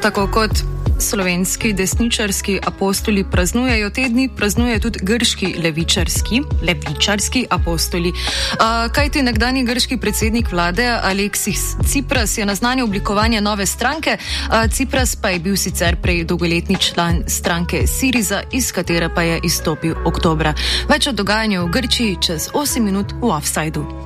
Tako kot slovenski desničarski apostoli praznujejo te dni, praznuje tudi grški levičarski apostoli. Kajti nekdanji grški predsednik vlade Aleksis Tsipras je naznanil oblikovanje nove stranke. Tsipras pa je bil sicer prej dolgoletni član stranke Siriza, iz katere pa je izstopil oktobra. Več o dogajanju v Grčiji čez 8 minut v Offsideu.